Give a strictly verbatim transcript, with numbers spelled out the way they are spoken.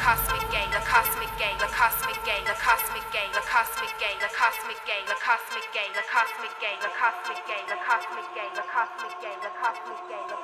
cosmic gay, the cosmic gay, the cosmic gay, the cosmic gay, the cosmic gay, the cosmic gay, the cosmic gay, the cosmic gay, the cosmic gay, the cosmic gay, the cosmic gay, the cosmic gay, the cosmic gay, the